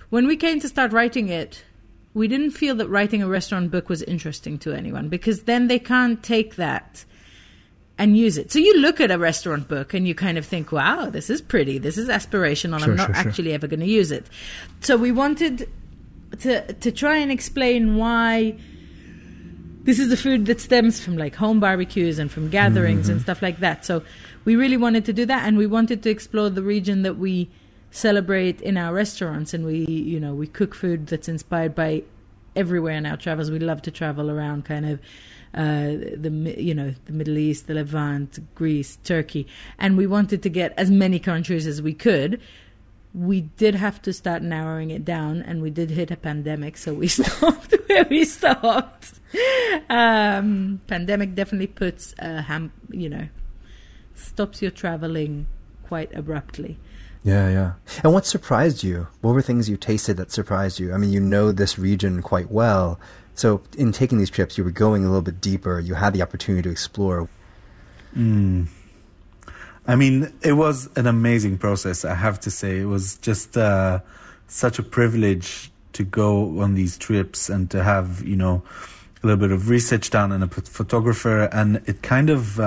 when we came to start writing it, we didn't feel that writing a restaurant book was interesting to anyone, because then they can't take that and use it. So you look at a restaurant book and you kind of think, wow, this is pretty, this is aspirational, I'm not actually ever going to use it. So we wanted to try and explain why this is a food that stems from like home barbecues and from gatherings and stuff like that. So we really wanted to do that, and we wanted to explore the region that we celebrate in our restaurants, and we cook food that's inspired by everywhere in our travels. We love to travel around kind of the Middle East, the Levant, Greece, Turkey, and we wanted to get as many countries as we could. We did have to start narrowing it down, and we did hit a pandemic, so we stopped where we stopped. Pandemic definitely puts stops your traveling quite abruptly. Yeah. And what surprised you? What were things you tasted that surprised you? I mean, you know this region quite well. So in taking these trips, you were going a little bit deeper. You had the opportunity to explore. I mean, it was an amazing process, I have to say. It was just such a privilege to go on these trips and to have, a little bit of research done and a photographer. And it kind of,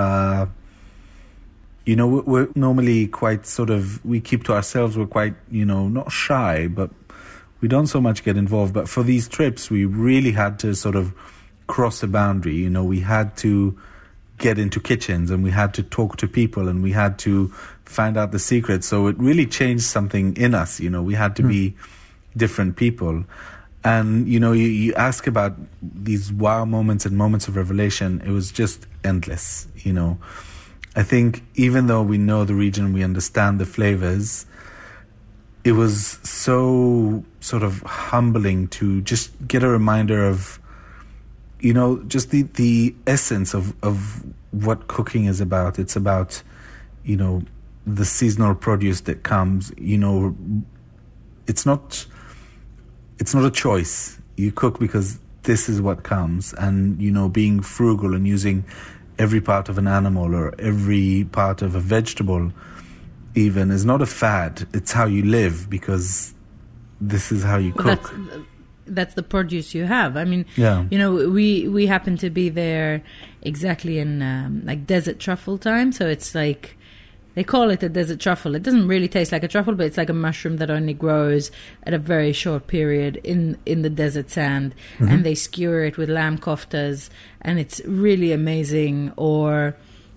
we're normally quite we keep to ourselves. We're quite, not shy, but we don't so much get involved. But for these trips, we really had to sort of cross a boundary. We had to get into kitchens, and we had to talk to people, and we had to find out the secrets. So it really changed something in us. We had to be different people. And, you ask about these wow moments and moments of revelation. It was just endless, I think even though we know the region, we understand the flavors, it was so sort of humbling to just get a reminder of, just the essence of what cooking is about. It's about, the seasonal produce that comes. It's not a choice. You cook because this is what comes. And, being frugal and using every part of an animal or every part of a vegetable even is not a fad. It's how you live, because this is how you cook. That's the produce you have. I mean, we happen to be there exactly in like desert truffle time. So it's like, they call it a desert truffle. It doesn't really taste like a truffle, but it's like a mushroom that only grows at a very short period in the desert sand. And they skewer it with lamb koftas, and it's really amazing. Or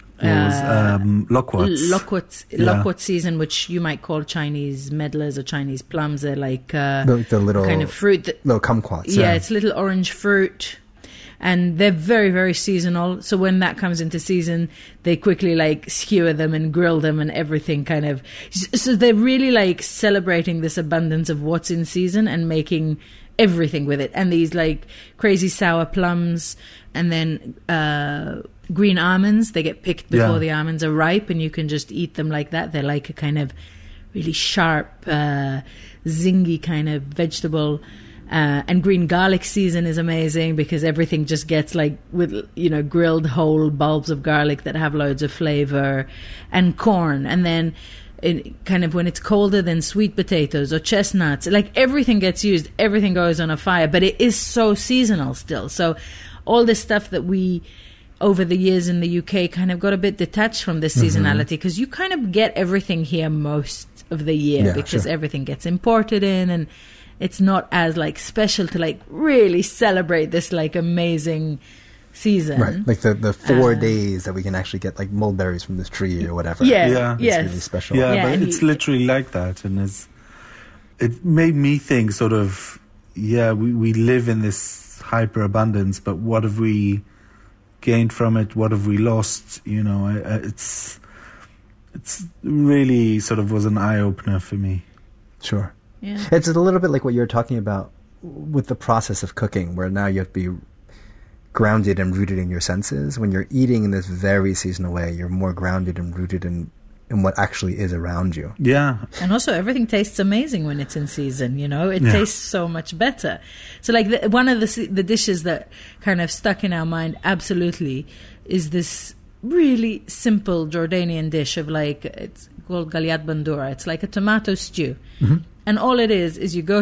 loquat season, which you might call Chinese medlars or Chinese plums. They're like the little kind of fruit, little kumquats. Yeah, it's little orange fruit, and they're very, very seasonal. So when that comes into season, they quickly like skewer them and grill them and everything kind of. So they're really like celebrating this abundance of what's in season and making everything with it. And these like crazy sour plums, and then green almonds. They get picked before the almonds are ripe, and you can just eat them like that. They're like a kind of really sharp, zingy kind of vegetable. And green garlic season is amazing, because everything just gets like with, grilled whole bulbs of garlic that have loads of flavor, and corn. And then kind of when it's colder, then sweet potatoes or chestnuts. Like everything gets used, everything goes on a fire, but it is so seasonal still. So all this stuff that we, over the years in the UK, kind of got a bit detached from this seasonality, because you kind of get everything here most of the year, because everything gets imported in, and it's not as like special to like really celebrate this like amazing season. Right, like the 4 days that we can actually get like mulberries from this tree or whatever. Yeah. It's really special. Yeah, but it's literally like that. And it made me think sort of, we live in this hyper abundance, but what have we gained from it? What have we lost? It's really sort of was an eye-opener for me. Sure. Yeah. It's a little bit like what you were talking about with the process of cooking, where now you have to be grounded and rooted in your senses. When you're eating in this very seasonal way, you're more grounded and rooted in what actually is around you. Yeah. And also everything tastes amazing when it's in season, it tastes so much better. So like one of the dishes that kind of stuck in our mind absolutely is this really simple Jordanian dish of like, it's called Galyat Bandura. It's like a tomato stew. And all it is you go